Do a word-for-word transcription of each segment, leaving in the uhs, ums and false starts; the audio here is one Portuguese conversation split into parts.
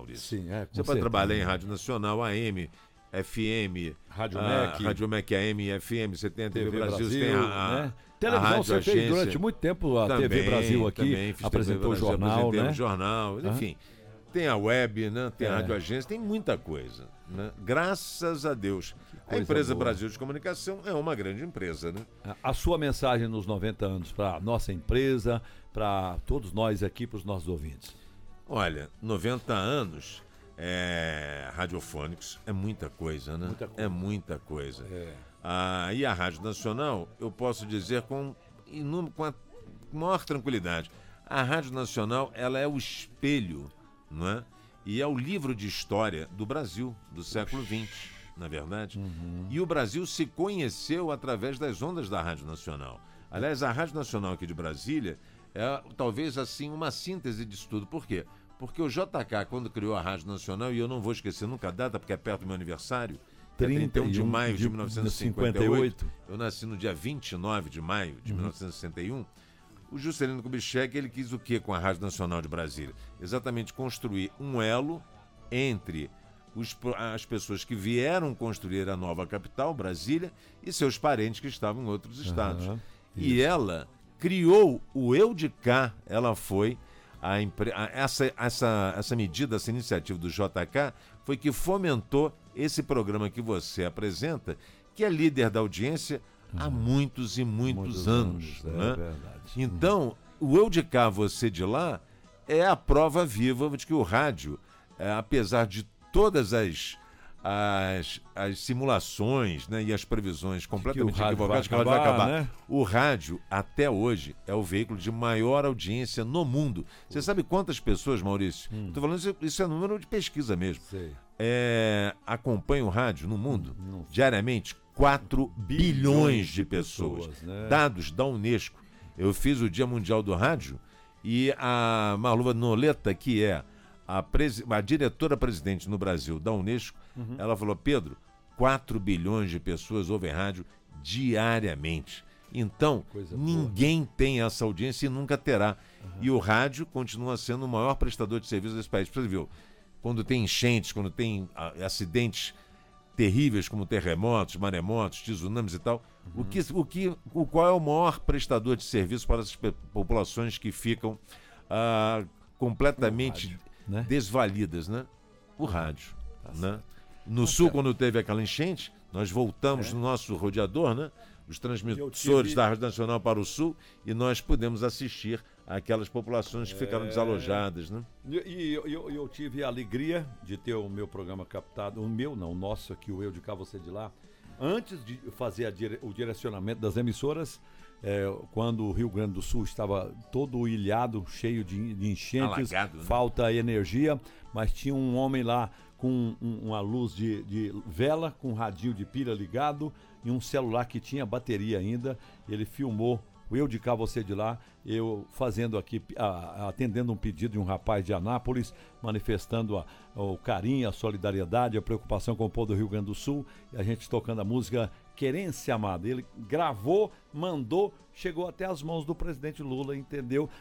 Maurício. Sim, é, com Você pode certeza. trabalhar em Rádio Nacional, A M, F M, Rádio a, Mec. Rádio Mec A M e F M, você tem a T V, T V Brasil, Brasil, você tem a, a, né? a Televisão Rádio você fez Agência. durante muito tempo a também, T V Brasil aqui, também fiz apresentou o T V Brasil, jornal, apresentei né? o jornal, enfim. Tem a web, né? Tem a É. Rádio Agência, tem muita coisa, né? Graças a Deus. A coisa empresa boa. Brasil de Comunicação é uma grande empresa, né? A sua mensagem nos noventa anos para a nossa empresa, para todos nós aqui, para os nossos ouvintes. Olha, noventa anos é, radiofônicos é muita coisa, né? Muita coisa. É muita coisa. É. Ah, e a Rádio Nacional, eu posso dizer com, inúmero, com a maior tranquilidade, a Rádio Nacional ela é o espelho, não é? E é o livro de história do Brasil, do século vinte, na verdade. Uhum. E o Brasil se conheceu através das ondas da Rádio Nacional. Aliás, a Rádio Nacional aqui de Brasília é talvez assim uma síntese disso tudo. Por quê? Porque o J K, quando criou a Rádio Nacional, e eu não vou esquecer nunca a data, porque é perto do meu aniversário, trinta e um de maio de mil novecentos e cinquenta e oito, eu nasci no dia vinte e nove de maio de mil novecentos e sessenta e um, o Juscelino Kubitschek, ele quis o quê com a Rádio Nacional de Brasília? Exatamente construir um elo entre os, as pessoas que vieram construir a nova capital, Brasília, e seus parentes que estavam em outros estados. Uhum, e ela criou o Eu de Cá, ela foi, a, a, essa, essa, essa medida, essa iniciativa do J K, foi que fomentou esse programa que você apresenta, que é líder da audiência há muitos e muitos, muitos anos. anos né? É verdade. Então, o Eu de Cá, Você de Lá é a prova viva de que o rádio, é, apesar de todas as, as, as simulações, né, e as previsões completamente equivocadas que ela vai acabar, né? O rádio, até hoje, é o veículo de maior audiência no mundo. Você sabe quantas pessoas, Maurício? Hum. Estou falando isso, isso é número de pesquisa mesmo. Sei. É, acompanham o rádio no mundo hum, diariamente quatro bilhões de pessoas. pessoas né? Dados da Unesco. Eu fiz o Dia Mundial do Rádio e a Marluva Noleta, que é a, presi- a diretora-presidente no Brasil da Unesco, uhum. ela falou, Pedro, quatro bilhões de pessoas ouvem rádio diariamente. Então, Coisa ninguém boa. tem essa audiência e nunca terá. Uhum. E o rádio continua sendo o maior prestador de serviços desse país. Você viu, quando tem enchentes, quando tem ah, acidentes terríveis como terremotos, maremotos, tsunamis e tal, uhum. o que, o que, o, qual é o maior prestador de serviço para essas populações que ficam ah, completamente rádio, né? desvalidas, né? O rádio. Tá né? No tá sul, certo. Quando teve aquela enchente, nós voltamos é. no nosso rodeador, né? Os transmissores tive... da Rádio Nacional para o sul, e nós pudemos assistir aquelas populações que é... ficaram desalojadas, né? E eu, eu, eu tive a alegria de ter o meu programa captado, o meu não, o nosso aqui, o Eu de Cá, Você de Lá, antes de fazer a dire... o direcionamento das emissoras, é, quando o Rio Grande do Sul estava todo ilhado, cheio de, de enchentes, Alagado, né? falta energia, mas tinha um homem lá com um, uma luz de, de vela, com um radinho de pilha ligado e um celular que tinha bateria ainda. Ele filmou o Eu de Cá, Você de Lá, eu fazendo aqui, a, atendendo um pedido de um rapaz de Anápolis, manifestando a, o carinho, a solidariedade, a preocupação com o povo do Rio Grande do Sul, e a gente tocando a música Querência Amada. Ele gravou, mandou, chegou até as mãos do presidente Lula, entendeu?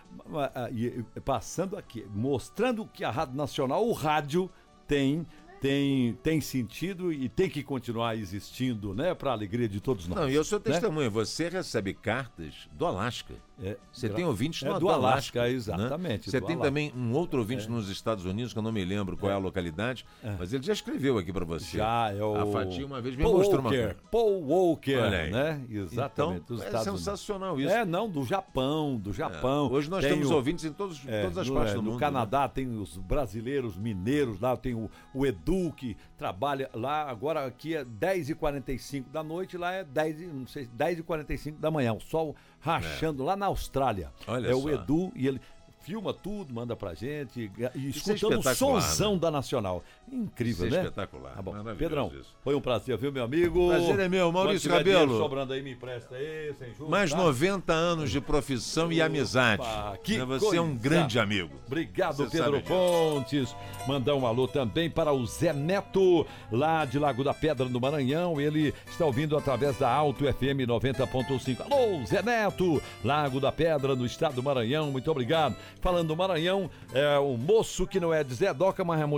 E passando aqui, mostrando que a Rádio Nacional, o rádio, tem... Tem, tem sentido e tem que continuar existindo, né? Para a alegria de todos nós. Não, e eu sou né? testemunha. Você recebe cartas do Alasca. É, você tem ouvintes é, no, do, do Alasca. Alasca exatamente. Né? Você tem Alasca. também um outro ouvinte é. nos Estados Unidos, que eu não me lembro qual é, é a localidade, é. mas ele já escreveu aqui para você. Já, é o... A Fatia uma vez me Paul mostrou Walker, uma... Paul Walker, né? Exatamente. Então, dos é Estados sensacional Unidos. isso. É, não, do Japão, do Japão. É. Hoje nós tem temos o... ouvintes em todos, é, todas as no, partes é, do no mundo. No Canadá né? tem os brasileiros, mineiros lá, tem o, o Edu que trabalha lá, agora aqui é dez e quarenta e cinco da noite, lá é dez, não sei, dez e quarenta e cinco da manhã, o sol rachando é. lá na Austrália. Olha é só. o Edu e ele filma tudo, manda pra gente e escutando é o sonzão né? da Nacional. Incrível, isso né? É espetacular. Tá bom. Pedrão, isso. Foi um prazer, viu, meu amigo? Prazer é meu, Maurício Rabelo. Sobrando aí, me empresta aí, sem juros. Mais tá? noventa anos de profissão Opa, e amizade. Que Você coisa. é um grande amigo. Obrigado, Você Pedro Pontes. Mandar um alô também para o Zé Neto, lá de Lago da Pedra, no Maranhão. Ele está ouvindo através da Alto F M noventa ponto cinco. Alô, Zé Neto, Lago da Pedra, no estado do Maranhão. Muito obrigado. Falando do Maranhão, é um moço que não é de Zé Doca, mas é